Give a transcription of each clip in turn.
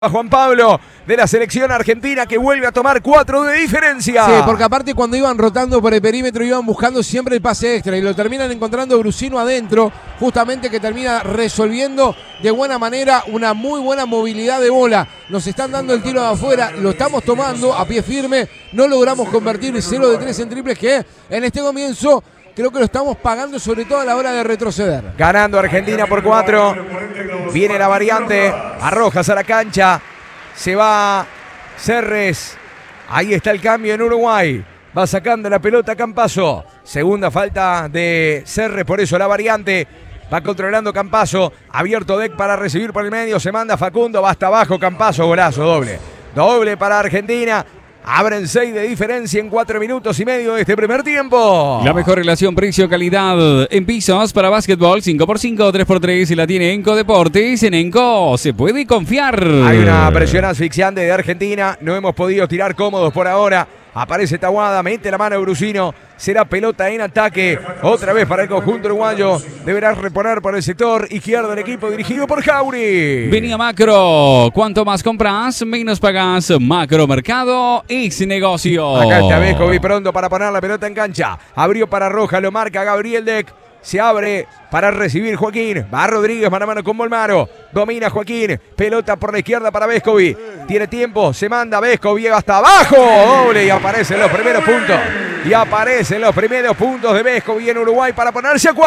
Juan Pablo de la selección argentina que vuelve a tomar 4 de diferencia. Sí, porque aparte cuando iban rotando por el perímetro iban buscando siempre el pase extra y lo terminan encontrando Brusino adentro, justamente que termina resolviendo de buena manera una muy buena movilidad de bola. Nos están dando el tiro de afuera, lo estamos tomando a pie firme, no logramos convertir 0 de 3 en triples que en este comienzo creo que lo estamos pagando sobre todo a la hora de retroceder. Ganando Argentina por 4. Viene la variante. Arrojas a la cancha. Se va Serres. Ahí está el cambio en Uruguay. Va sacando la pelota Campazzo. Segunda falta de Serres, por eso la variante. Va controlando Campazzo. Abierto Deck para recibir por el medio. Se manda Facundo. Va hasta abajo Campazzo. Golazo doble. Doble para Argentina. Abren 6 de diferencia en 4 minutos y medio de este primer tiempo. La mejor relación precio-calidad en pisos para básquetbol, 5x5, 3x3 y la tiene Enco Deportes. En Enco se puede confiar. Hay una presión asfixiante de Argentina. No hemos podido tirar cómodos por ahora. Aparece Tahuada, mete la mano de Brusino. Será pelota en ataque. Otra vez para el conjunto uruguayo. Deberá reponer por el sector izquierdo del equipo dirigido por Jauri. Venía Macro. Cuanto más compras, menos pagas. Macro Mercado es negocio. Acá está Vescovi pronto para poner la pelota en cancha. Abrió para Roja, lo marca Gabriel Deck. Se abre para recibir Joaquín. Va Rodríguez mano a mano con Bolmaro. Domina Joaquín. Pelota por la izquierda para Vescovi. Tiene tiempo. Se manda Vescovi hasta abajo. Doble y aparecen los primeros puntos. Y aparecen los primeros puntos de Vescovi en Uruguay para ponerse a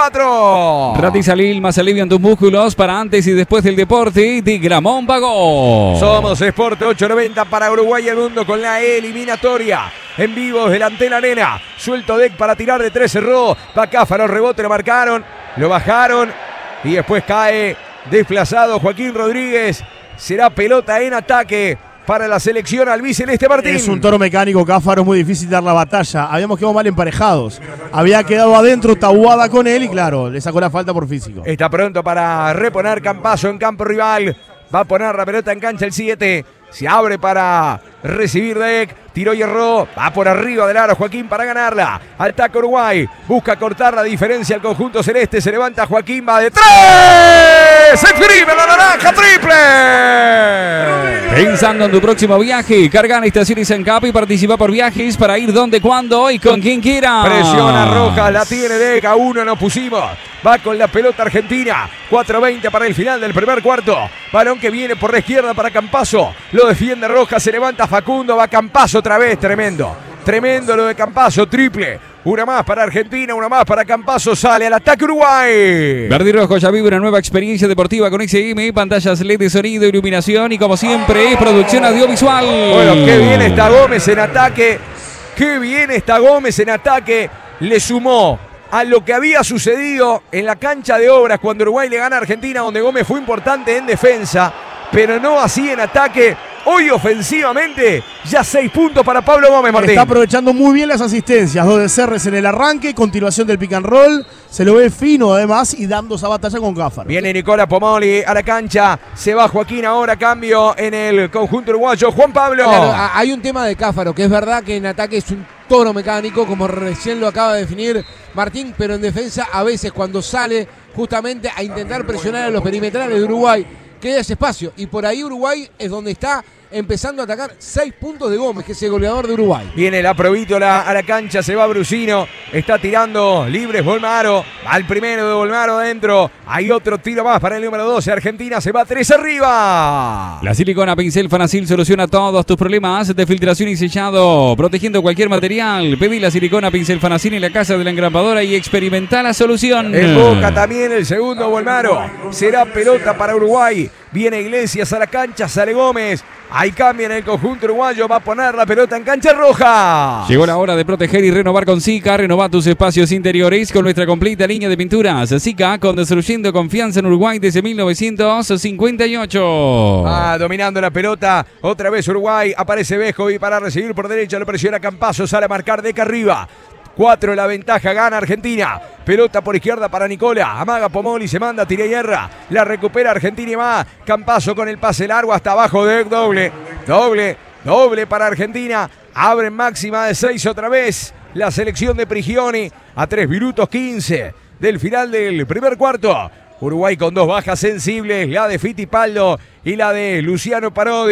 4. Ratisalil más alivio en tus músculos para antes y después del deporte. De Gramón Pagó. Somos Sport 890 para Uruguay y el mundo con la eliminatoria. En vivo delante de la arena. Suelto Deck para tirar de 3. Cerró. Va Cáfaro, rebote, lo marcaron. Lo bajaron. Y después cae desplazado Joaquín Rodríguez. Será pelota en ataque para la selección albiceleste Martín. Es un toro mecánico, Cáfaro, es muy difícil dar la batalla. Habíamos quedado mal emparejados. Había quedado adentro Tahuada con él y claro, le sacó la falta por físico. Está pronto para reponer Campazzo en campo rival. Va a poner la pelota en cancha el 7. Se abre para recibir Deck. Tiró y erró. Va por arriba del aro Joaquín para ganarla. Ataca Uruguay. Busca cortar la diferencia al conjunto celeste. Se levanta Joaquín. Va de 3. Se exprime la naranja. Triple. Pensando en tu próximo viaje. Carga en estaciones ANCAP y participa por viajes para ir donde, cuándo y con quien quiera. Presiona Rojas. La tiene Deck. A 1 nos pusimos. Va con la pelota Argentina. 4:20 para el final del primer cuarto. Balón que viene por la izquierda para Campazzo. Lo defiende Rojas. Se levanta Facundo. Va Campazzo otra vez. Tremendo. Tremendo lo de Campazzo. Triple. Una más para Argentina, una más para Campazzo. Sale al ataque Uruguay. Verde y Rojo ya vive una nueva experiencia deportiva con XM, pantallas LED de sonido, iluminación y como siempre, producción audiovisual. Bueno, qué bien está Gómez en ataque. Qué bien está Gómez en ataque. Le sumó a lo que había sucedido en la cancha de Obras cuando Uruguay le gana a Argentina, donde Gómez fue importante en defensa, pero no así en ataque. Hoy ofensivamente, ya 6 puntos para Pablo Gómez, Martín. Está aprovechando muy bien las asistencias. 2 de Serres en el arranque, continuación del pick and roll. Se lo ve fino además y dando esa batalla con Cáfaro. Viene Nicola Pomoli a la cancha. Se va Joaquín ahora, cambio en el conjunto uruguayo. Juan Pablo. Claro, hay un tema de Cáfaro, que es verdad que en ataque es un toro mecánico, como recién lo acaba de definir Martín, pero en defensa a veces cuando sale justamente a intentar presionar a los perimetrales de Uruguay, queda ese espacio. Y por ahí Uruguay es donde está empezando a atacar 6 puntos de Gómez, que es el goleador de Uruguay. Viene la Provítola a la cancha, se va Brusino, está tirando libres Bolmaro, va el primero de Bolmaro adentro, hay otro tiro más para el número 12, Argentina se va 3 arriba. La silicona pincel Fanacil soluciona todos tus problemas de filtración y sellado, protegiendo cualquier material. Pedí la silicona pincel Fanacil en la casa de la engrapadora y experimenta la solución. En Boca también el segundo Bolmaro, será pelota para Uruguay. Viene Iglesias a la cancha, sale Gómez. Hay cambio en el conjunto uruguayo. Va a poner la pelota en cancha roja. Llegó la hora de proteger y renovar con Sika. Renova tus espacios interiores con nuestra completa línea de pinturas. Sika, construyendo confianza en Uruguay desde 1958. Dominando la pelota. Otra vez Uruguay. Aparece Vescovi para recibir por derecha. Lo presiona Campazzo. Sale a marcar Deck arriba. 4 la ventaja, gana Argentina. Pelota por izquierda para Nicola. Amaga Pomoli, se manda, tira y erra. La recupera Argentina y va. Campazzo con el pase largo hasta abajo de doble. Doble para Argentina. Abre máxima de 6 otra vez. La selección de Prigioni a 3 minutos 15 del final del primer cuarto. Uruguay con 2 bajas sensibles, la de Fittipaldo y la de Luciano Parodi.